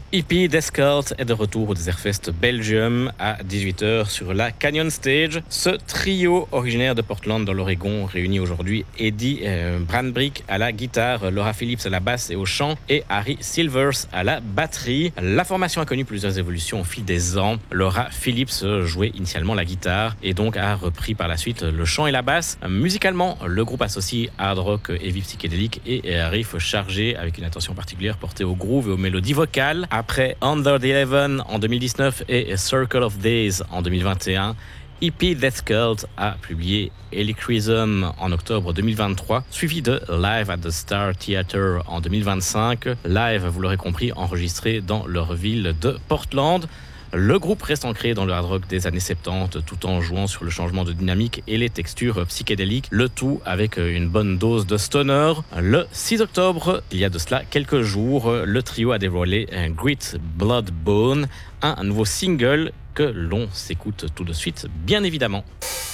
Hippie Death Cult est de retour au Desertfest Belgium à 18h sur la Canyon Stage. Ce trio originaire de Portland dans l'Oregon réunit aujourd'hui Eddie Brandbrick à la guitare, Laura Phillips à la basse et au chant et Harry Silvers à la batterie. La formation a connu plusieurs évolutions au fil des ans. Laura Phillips jouait initialement la guitare et donc a repris par la suite le chant et la basse. Musicalement, le groupe associe hard rock, heavy psychédélique et riff chargé avec une attention particulière portée au groove et aux mélodies vocales. Après Under the Eleven en 2019 et Circle of Days en 2021, Hippie Death Cult a publié Electrism en octobre 2023, suivi de Live at the Star Theatre en 2025. Live, vous l'aurez compris, enregistré dans leur ville de Portland. Le groupe reste ancré dans le hard rock des années 70 tout en jouant sur le changement de dynamique et les textures psychédéliques, le tout avec une bonne dose de stoner. Le 6 octobre, il y a de cela quelques jours, le trio a dévoilé Grit Blood Bone, un nouveau single que l'on s'écoute tout de suite, bien évidemment.